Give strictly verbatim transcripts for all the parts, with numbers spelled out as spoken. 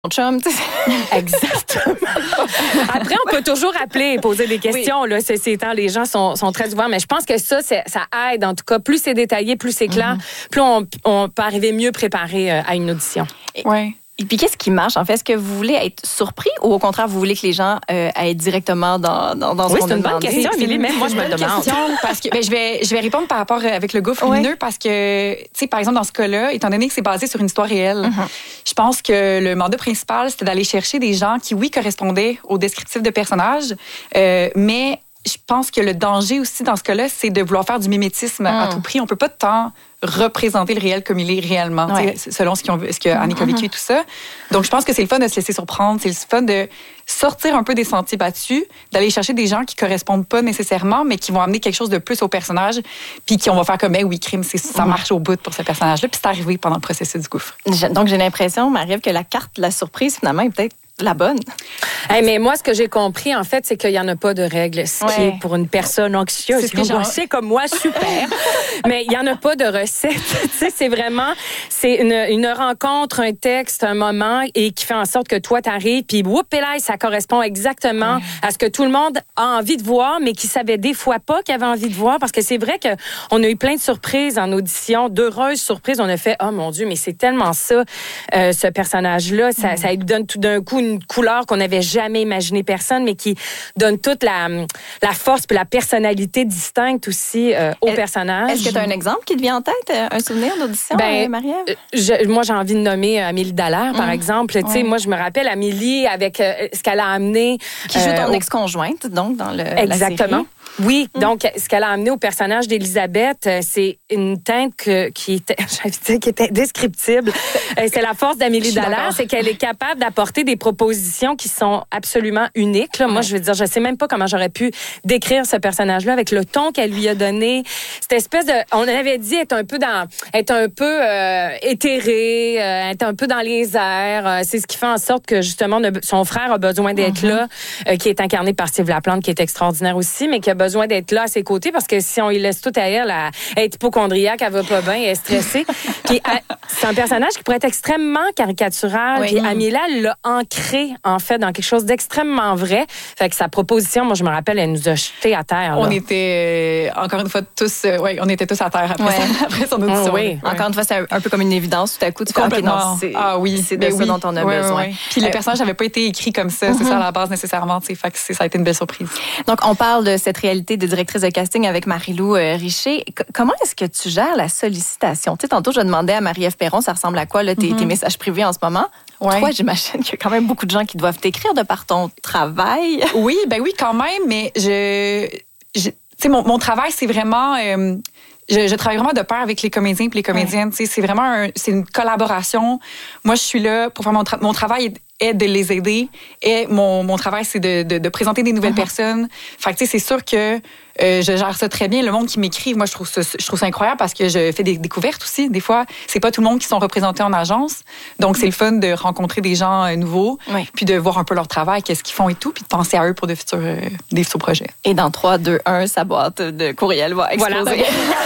chum, tu sais. Exactement. Après, on peut toujours appeler et poser des questions. Oui. Là, c'est, c'est étant, les gens sont, sont très ouverts, mais je pense que ça, c'est, ça aide. En tout cas, plus c'est détaillé, plus c'est clair, mm-hmm. plus on, on peut arriver mieux préparé à une audition. Oui. Et puis, qu'est-ce qui marche, en fait? Est-ce que vous voulez être surpris ou au contraire, vous voulez que les gens euh, aillent directement dans, dans, dans ce oui, qu'on a demandé? Oui, c'est une bonne question, Amélie. Même moi, je me le demande. Parce que, ben, je, vais, je vais répondre par rapport avec le gouffre lumineux, oui. parce que, tu sais, par exemple, dans ce cas-là, étant donné que c'est basé sur une histoire réelle, mm-hmm. je pense que le mandat principal, c'était d'aller chercher des gens qui, oui, correspondaient au descriptif de personnages, euh, mais je pense que le danger aussi dans ce cas-là, c'est de vouloir faire du mimétisme mm. à tout prix. On peut pas tant représenter le réel comme il est réellement, ouais. selon ce, qu'ils ont, ce que Annick a vécu et tout ça. Donc, je pense que c'est le fun de se laisser surprendre, c'est le fun de sortir un peu des sentiers battus, d'aller chercher des gens qui correspondent pas nécessairement, mais qui vont amener quelque chose de plus au personnage, puis qui on va faire comme, eh oui, crime, c'est, ça marche au bout pour ce personnage-là, puis c'est arrivé pendant le processus du gouffre. Donc, j'ai l'impression, Marie-Ève, que la carte de la surprise, finalement, est peut-être la bonne. Hey, mais moi, ce que j'ai compris, en fait, c'est qu'il n'y en a pas de règle. Ce ouais. qui est pour une personne anxieuse, c'est, c'est, angoissée comme moi, super. Mais il n'y en a pas de recette. Tu sais, c'est vraiment, c'est une, une rencontre, un texte, un moment, et qui fait en sorte que toi, t'arrives, puis whoop, et là, ça correspond exactement ouais. à ce que tout le monde a envie de voir, mais qui savait des fois pas qu'il avait envie de voir, parce que c'est vrai qu'on a eu plein de surprises en audition, d'heureuses surprises. On a fait, oh mon Dieu, mais c'est tellement ça, euh, ce personnage-là. Ça, mm. ça lui donne tout d'un coup une couleur qu'on n'avait jamais imaginé personne, mais qui donne toute la, la force et la personnalité distincte aussi euh, au est, personnage. Est-ce que tu as un exemple qui te vient en tête, un souvenir d'audition, ben, euh, Marie-Ève? Je, moi, j'ai envie de nommer Amélie Dallaire, par mmh. exemple. Ouais. Tu sais, moi, je me rappelle Amélie avec euh, ce qu'elle a amené. Qui joue ton euh, ex-conjointe, donc, dans le, exactement. la série. Oui, mmh. donc ce qu'elle a amené au personnage d'Élisabeth, c'est une teinte que, qui était, j'avais dit, qui était indescriptible. C'est la force d'Amélie Dallaire, c'est qu'elle est capable d'apporter des propositions qui sont absolument uniques. Là. Moi, ouais. je veux dire, je sais même pas comment j'aurais pu décrire ce personnage-là avec le ton qu'elle lui a donné. Cette espèce de, on avait dit être un peu dans, être un peu euh, éthéré, euh, être un peu dans les airs. Euh, c'est ce qui fait en sorte que justement son frère a besoin d'être mm-hmm. là, euh, qui est incarné par Steve Laplante, qui est extraordinaire aussi, mais qui a besoin d'être là à ses côtés parce que si on y laisse tout à elle, elle est hypocondriaque, elle va pas bien, elle est stressée. Puis, c'est un personnage qui pourrait être extrêmement caricatural. Oui. Puis Amélie, elle l'a ancré, en fait, dans quelque chose d'extrêmement vrai. Fait que sa proposition, moi, je me rappelle, elle nous a jetés à terre. Là. On était, euh, encore une fois, tous, euh, ouais, on était tous à terre après, ouais. son, après son audition. Oh, oui. Encore une fois, c'est un, un peu comme une évidence. Tout à coup, tu fais, OK, non, c'est, ah, oui. c'est de ben ça oui. dont on a ouais, besoin. Ouais. Puis euh, le personnage n'avait pas été écrit comme ça, mm-hmm. c'est ça à la base, nécessairement. Fait que c'est, ça a été une belle surprise. Donc, on parle de cette réalité de directrice de casting avec Marie-Lou euh, Richer. C- comment est-ce que tu gères la sollicitation? Tu sais, tantôt, je demandais à Marie-Ève Perron, ça ressemble à quoi, là, tes, mm-hmm. tes messages privés en ce moment? Ouais. Toi, j'imagine qu'il y a quand même beaucoup de gens qui doivent t'écrire de par ton travail. Oui, ben oui, quand même, mais je... je tu sais, mon, mon travail, c'est vraiment... Euh, je, je travaille vraiment de pair avec les comédiens et les comédiennes. Ouais. Tu sais, c'est vraiment un, c'est une collaboration. Moi, je suis là pour faire mon, tra- mon travail est de les aider. Et mon, mon travail, c'est de, de, de présenter des nouvelles uh-huh. personnes. Fait que, tu sais, c'est sûr que euh, je gère ça très bien. Le monde qui m'écrit, moi, je trouve ça, je trouve ça incroyable parce que je fais des découvertes aussi. Des fois, c'est pas tout le monde qui sont représentés en agence. Donc, c'est le fun de rencontrer des gens euh, nouveaux, oui. puis de voir un peu leur travail, qu'est-ce qu'ils font et tout, puis de penser à eux pour de futurs, euh, des futurs projets. Et dans trois, deux, un, sa boîte de courriel va exploser. Voilà.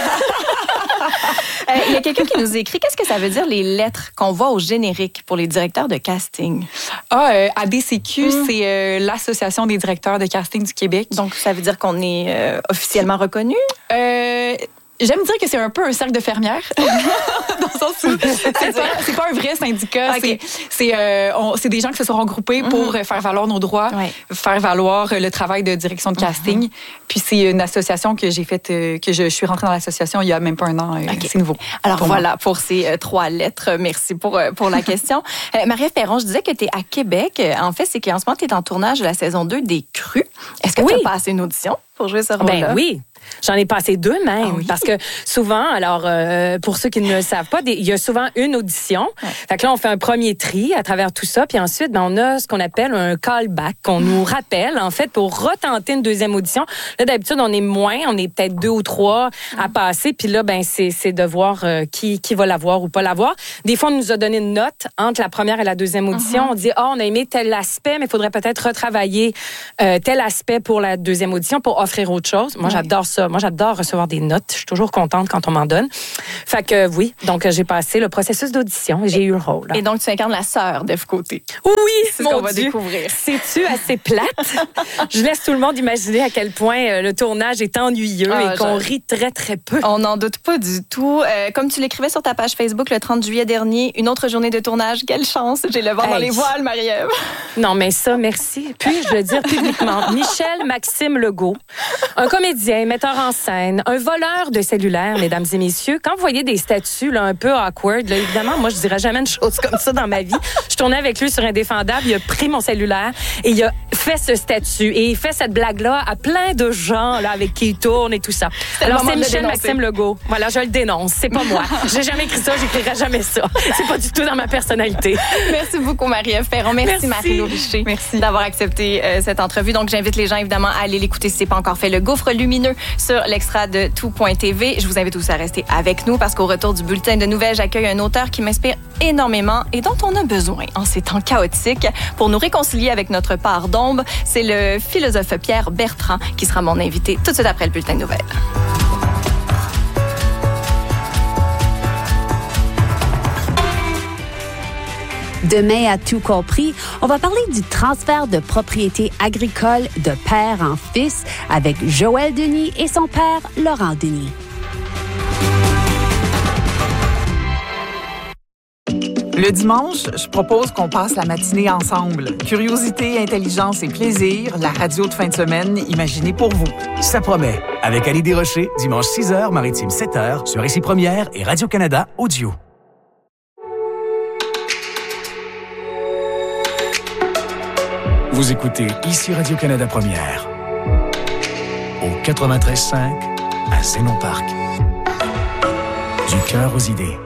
Il euh, y a quelqu'un qui nous écrit, qu'est-ce que ça veut dire les lettres qu'on voit au générique pour les directeurs de casting? Ah, euh, A D C Q, mmh. c'est euh, l'Association des directeurs de casting du Québec. Donc, ça veut dire qu'on est euh, officiellement reconnu? Euh... J'aime dire que c'est un peu un cercle de fermières. Dans le sens où c'est pas, c'est pas un vrai syndicat. Okay. C'est, c'est, euh, on, c'est des gens qui se sont regroupés mm-hmm. pour faire valoir nos droits, ouais. faire valoir le travail de direction de casting. Mm-hmm. Puis c'est une association que j'ai faite, euh, que je, je suis rentrée dans l'association il y a même pas un an. Euh, okay. C'est nouveau. Alors pour voilà, moi. Pour ces euh, trois lettres. Merci pour, euh, pour la question. euh, Marie-Ève Perron, je disais que tu es à Québec. En fait, c'est qu'en ce moment, tu es en tournage de la saison deux des Crues. Est-ce que oui. tu as passé une audition pour jouer ce rôle-là? Ben oui. J'en ai passé deux même, ah oui. parce que souvent, alors euh, pour ceux qui ne le savent pas, il y a souvent une audition. Ouais. Fait que là, on fait un premier tri à travers tout ça, puis ensuite, ben, on a ce qu'on appelle un callback, qu'on nous rappelle en fait pour retenter une deuxième audition. Là, d'habitude, on est moins, on est peut-être deux ou trois à passer, puis là, ben c'est, c'est de voir euh, qui qui va l'avoir ou pas l'avoir. Des fois, on nous a donné une note entre la première et la deuxième audition. Uh-huh. On dit, ah, oh, on a aimé tel aspect, mais il faudrait peut-être retravailler euh, tel aspect pour la deuxième audition pour offrir autre chose. Moi, ouais. j'adore ça. ça. Moi, j'adore recevoir des notes. Je suis toujours contente quand on m'en donne. Fait que oui, donc j'ai passé le processus d'audition et j'ai eu le rôle. Et donc, tu incarnes la sœur d'Ève Côté. Oui, c'est mon ce qu'on va Dieu. découvrir. C'est-tu assez plate? Je laisse tout le monde imaginer à quel point euh, le tournage est ennuyeux ah, et qu'on je... rit très, très peu. On n'en doute pas du tout. Euh, comme tu l'écrivais sur ta page Facebook le trente juillet dernier, une autre journée de tournage. Quelle chance! J'ai le vent hey. dans les voiles, Marie-Ève. Non, mais ça, merci. Puis-je le dire publiquement? Michel Maxime Legault, un comédien, metteur en scène, un voleur de cellulaire, mesdames et messieurs. Quand vous voyez des statuts là, un peu awkward, là, évidemment, moi, je dirais jamais une chose comme ça dans ma vie. Je tournais avec lui sur Indéfendable, il a pris mon cellulaire et il a fait ce statut et il fait cette blague-là à plein de gens là, avec qui il tourne et tout ça. C'est Alors, c'est Michel Maxime Legault. Voilà, je le dénonce. C'est pas moi. J'ai jamais écrit ça, j'écrirai jamais ça. C'est pas du tout dans ma personnalité. Merci beaucoup, Marie-Ève Perron. Merci, Merci. Marie-Lou Richer Merci. d'avoir accepté euh, cette entrevue. Donc, j'invite les gens, évidemment, à aller l'écouter si c'est pas encore fait. Le Gouffre lumineux sur l'extra de tout point t v. Je vous invite aussi à rester avec nous parce qu'au retour du bulletin de nouvelles, j'accueille un auteur qui m'inspire énormément et dont on a besoin en ces temps chaotiques pour nous réconcilier avec notre part d'ombre. C'est le philosophe Pierre Bertrand qui sera mon invité tout de suite après le bulletin de nouvelles. Demain, à Tout compris, on va parler du transfert de propriété agricole de père en fils avec Joël Denis et son père, Laurent Denis. Le dimanche, je propose qu'on passe la matinée ensemble. Curiosité, intelligence et plaisir, la radio de fin de semaine imaginée pour vous. Ça promet. Avec Ali Desrochers, dimanche six heures, Maritime sept heures, sur Ici Première et Radio-Canada Audio. Vous écoutez Ici Radio-Canada Première. Au quatre-vingt-treize cinq, à Zénon Parc. Du cœur aux idées.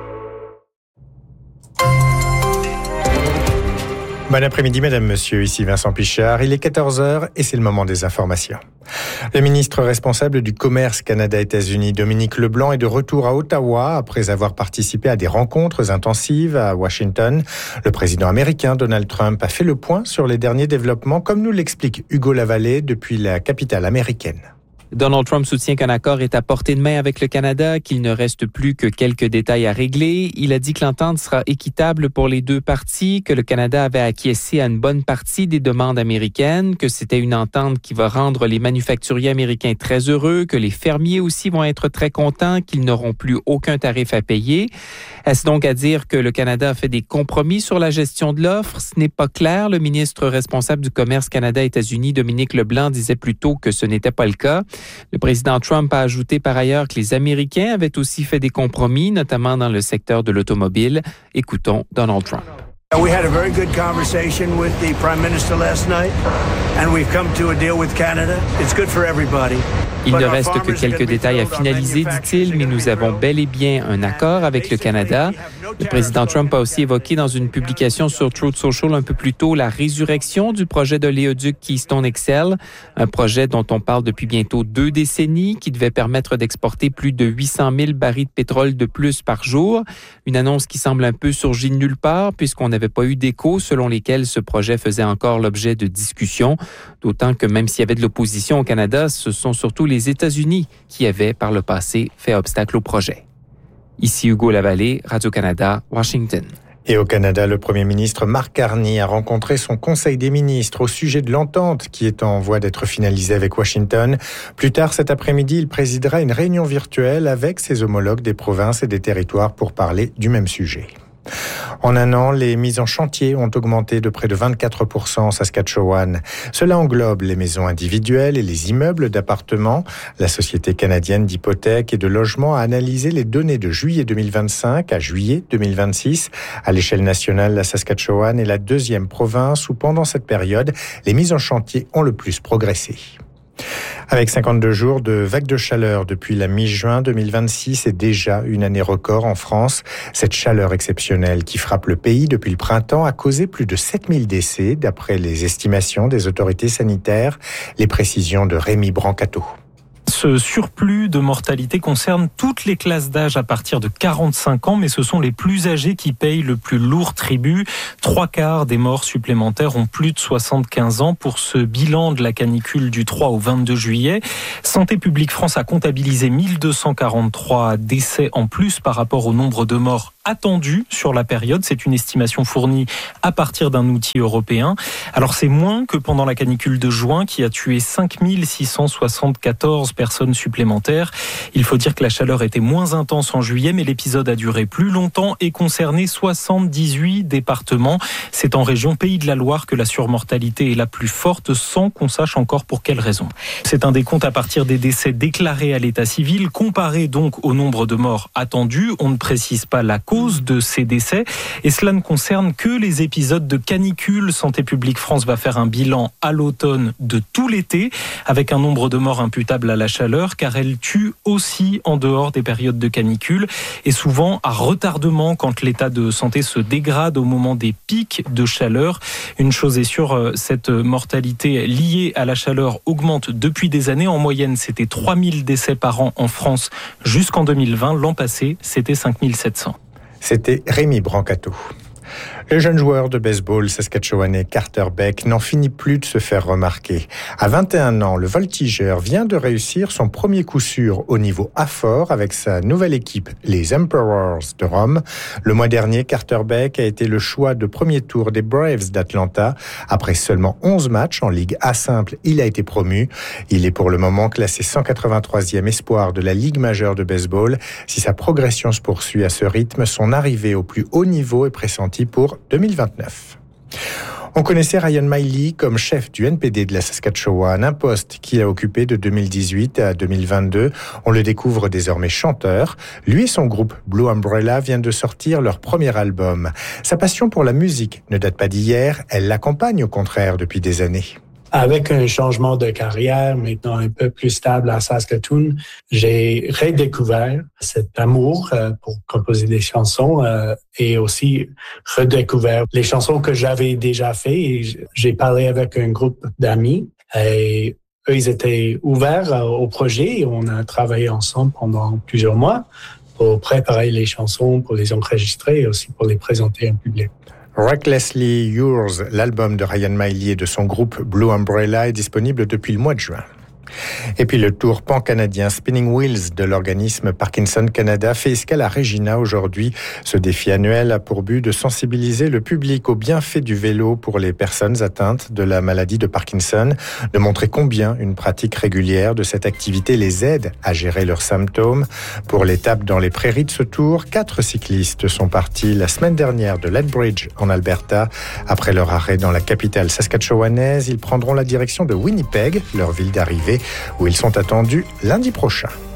Bon après-midi, Madame, Monsieur. Ici Vincent Pichard. Il est quatorze heures et c'est le moment des informations. Le ministre responsable du commerce Canada-États-Unis, Dominique Leblanc, est de retour à Ottawa après avoir participé à des rencontres intensives à Washington. Le président américain Donald Trump a fait le point sur les derniers développements, comme nous l'explique Hugo Lavallée depuis la capitale américaine. Donald Trump soutient qu'un accord est à portée de main avec le Canada, qu'il ne reste plus que quelques détails à régler. Il a dit que l'entente sera équitable pour les deux parties, que le Canada avait acquiescé à une bonne partie des demandes américaines, que c'était une entente qui va rendre les manufacturiers américains très heureux, que les fermiers aussi vont être très contents, qu'ils n'auront plus aucun tarif à payer. Est-ce donc à dire que le Canada a fait des compromis sur la gestion de l'offre? Ce n'est pas clair. Le ministre responsable du commerce Canada-États-Unis, Dominique Leblanc, disait plutôt que ce n'était pas le cas. Le président Trump a ajouté par ailleurs que les Américains avaient aussi fait des compromis, notamment dans le secteur de l'automobile. Écoutons Donald Trump. We had a very good conversation with the Prime Minister last night, and we've come to a deal with Canada. It's good for everybody. Il ne reste que quelques détails à finaliser, dit-il, mais nous avons bel et bien un accord avec le Canada. Le président Trump a aussi évoqué dans une publication sur Truth Social un peu plus tôt la résurrection du projet de l'éoduc Keystone X L, un projet dont on parle depuis bientôt deux décennies, qui devait permettre d'exporter plus de huit cent mille barils de pétrole de plus par jour. Une annonce qui semble un peu surgie de nulle part, puisqu'on n'avait pas eu d'écho selon lesquels ce projet faisait encore l'objet de discussions, d'autant que même s'il y avait de l'opposition au Canada, ce sont surtout les États-Unis qui avaient par le passé fait obstacle au projet. Ici Hugo Lavallée, Radio-Canada, Washington. Et au Canada, le premier ministre Mark Carney a rencontré son conseil des ministres au sujet de l'entente qui est en voie d'être finalisée avec Washington. Plus tard cet après-midi, il présidera une réunion virtuelle avec ses homologues des provinces et des territoires pour parler du même sujet. En un an, les mises en chantier ont augmenté de près de vingt-quatre pour cent en Saskatchewan. Cela englobe les maisons individuelles et les immeubles d'appartements. La Société canadienne d'hypothèques et de logements a analysé les données de juillet deux mille vingt-cinq à juillet deux mille vingt-six. À l'échelle nationale, la Saskatchewan est la deuxième province où, pendant cette période, les mises en chantier ont le plus progressé. Avec cinquante-deux jours de vagues de chaleur depuis la mi-juin deux mille vingt-six et déjà une année record en France, cette chaleur exceptionnelle qui frappe le pays depuis le printemps a causé plus de sept mille décès, d'après les estimations des autorités sanitaires. Les précisions de Rémi Brancato. Ce surplus de mortalité concerne toutes les classes d'âge à partir de quarante-cinq ans, mais ce sont les plus âgés qui payent le plus lourd tribut. Trois quarts des morts supplémentaires ont plus de soixante-quinze ans pour ce bilan de la canicule du trois au vingt-deux juillet. Santé publique France a comptabilisé mille deux cent quarante-trois décès en plus par rapport au nombre de morts attendus sur la période. C'est une estimation fournie à partir d'un outil européen. Alors c'est moins que pendant la canicule de juin qui a tué cinq mille six cent soixante-quatorze personnes supplémentaires. Il faut dire que la chaleur était moins intense en juillet, mais l'épisode a duré plus longtemps et concerné soixante-dix-huit départements. C'est en région Pays de la Loire que la surmortalité est la plus forte, sans qu'on sache encore pour quelles raisons. C'est un décompte à partir des décès déclarés à l'état civil, comparé donc au nombre de morts attendus. On ne précise pas la cause de ces décès et cela ne concerne que les épisodes de canicule. Santé publique France va faire un bilan à l'automne de tout l'été avec un nombre de morts imputables à la chaleur, car elle tue aussi en dehors des périodes de canicule et souvent à retardement quand l'état de santé se dégrade au moment des pics de chaleur. Une chose est sûre, cette mortalité liée à la chaleur augmente depuis des années. En moyenne, c'était trois mille décès par an en France jusqu'en deux mille vingt. L'an passé, c'était cinq mille sept cents. C'était Rémi Brancato. Le jeune joueur de baseball saskatchewanais Carter Beck n'en finit plus de se faire remarquer. À vingt et un ans, le voltigeur vient de réussir son premier coup sûr au niveau A fort avec sa nouvelle équipe, les Emperors de Rome. Le mois dernier, Carter Beck a été le choix de premier tour des Braves d'Atlanta. Après seulement onze matchs en Ligue A simple, il a été promu. Il est pour le moment classé cent quatre-vingt-troisième espoir de la Ligue majeure de baseball. Si sa progression se poursuit à ce rythme, son arrivée au plus haut niveau est pressentie pour deux mille vingt-neuf. On connaissait Ryan Miley comme chef du N P D de la Saskatchewan, un poste qu'il a occupé de deux mille dix-huit à deux mille vingt-deux. On le découvre désormais chanteur. Lui et son groupe Blue Umbrella viennent de sortir leur premier album. Sa passion pour la musique ne date pas d'hier, elle l'accompagne au contraire depuis des années. Avec un changement de carrière, maintenant un peu plus stable à Saskatoon, j'ai redécouvert cet amour pour composer des chansons et aussi redécouvert les chansons que j'avais déjà faites. Et j'ai parlé avec un groupe d'amis et eux, ils étaient ouverts au projet et on a travaillé ensemble pendant plusieurs mois pour préparer les chansons, pour les enregistrer et aussi pour les présenter en public. Recklessly Yours, l'album de Ryan Miley et de son groupe Blue Umbrella est disponible depuis le mois de juin. Et puis le tour pan-canadien Spinning Wheels de l'organisme Parkinson Canada fait escale à Regina aujourd'hui. Ce défi annuel a pour but de sensibiliser le public aux bienfaits du vélo pour les personnes atteintes de la maladie de Parkinson, de montrer combien une pratique régulière de cette activité les aide à gérer leurs symptômes. Pour l'étape dans les prairies de ce tour, quatre cyclistes sont partis la semaine dernière de Lethbridge en Alberta. Après leur arrêt dans la capitale saskatchewanaise, ils prendront la direction de Winnipeg, leur ville d'arrivée, où ils sont attendus lundi prochain.